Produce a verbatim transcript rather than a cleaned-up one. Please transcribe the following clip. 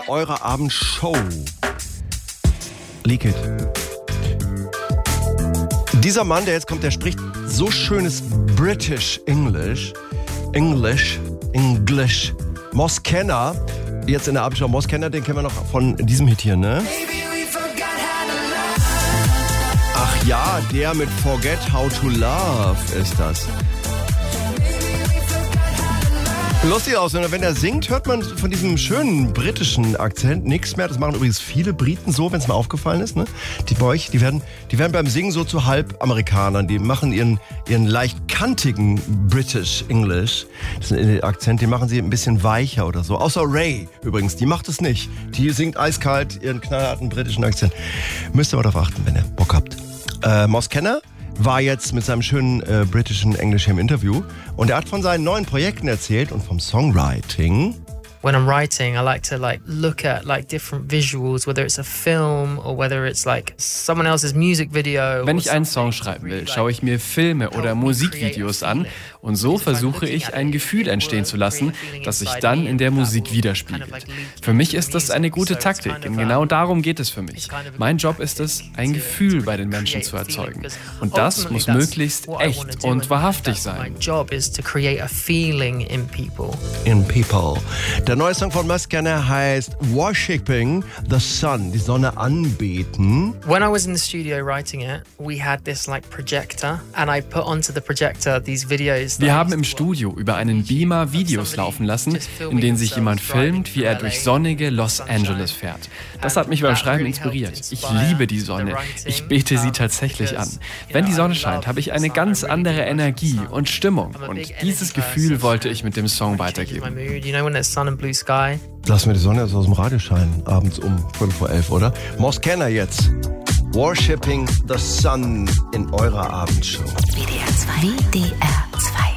eurer Abendshow. Leak It. Dieser Mann, der jetzt kommt, der spricht so schönes British English. English. English. Moss Kenner. Jetzt in der Abendshow. Moss Kenner, den kennen wir noch von diesem Hit hier, ne? Ach ja, der mit Forget How to Love ist das. Lustig aus, wenn er singt, hört man von diesem schönen britischen Akzent nichts mehr. Das machen übrigens viele Briten so, wenn es mal aufgefallen ist. Ne? Die bei euch, die werden, die werden beim Singen so zu Halbamerikanern. Die machen ihren, ihren leicht kantigen British English, das ist ein Akzent, den machen sie ein bisschen weicher oder so. Außer Ray übrigens, die macht es nicht. Die singt eiskalt ihren knallharten britischen Akzent. Müsst ihr mal darauf achten, wenn ihr Bock habt. Äh, Moss Kenner war jetzt mit seinem schönen äh, britischen Englisch im Interview und er hat von seinen neuen Projekten erzählt und vom Songwriting. When I'm writing, I like to like look at like different visuals, whether it's a film or whether it's like someone else's music video. Wenn ich einen Song schreiben will, schaue ich mir Filme oder Musikvideos an und so versuche ich, ein Gefühl entstehen zu lassen, das sich dann in der Musik widerspiegelt. Für mich ist das eine gute Taktik und genau darum geht es für mich. Mein Job ist es, ein Gefühl bei den Menschen zu erzeugen. Und das muss möglichst echt und wahrhaftig sein. My job is to create a feeling in people. In people. Der neue Song von Moss Kenner heißt Worshipping the Sun, die Sonne anbeten. When I was in the studio writing it, we had this like projector and I put onto the projector these videos. Wir haben im Studio über einen Beamer Videos laufen lassen, in denen sich jemand filmt, wie er durch sonnige Los Angeles fährt. Das hat mich beim Schreiben inspiriert. Ich liebe die Sonne. Ich bete sie tatsächlich an. Wenn die Sonne scheint, habe ich eine ganz andere Energie und Stimmung. Und dieses Gefühl wollte ich mit dem Song weitergeben. Blue sky. Lassen wir die Sonne jetzt aus dem Radio scheinen, abends um fünf vor elf, oder? Moss Kenner jetzt. Worshipping the Sun in eurer Abendshow. W D R zwei. W D R zwei.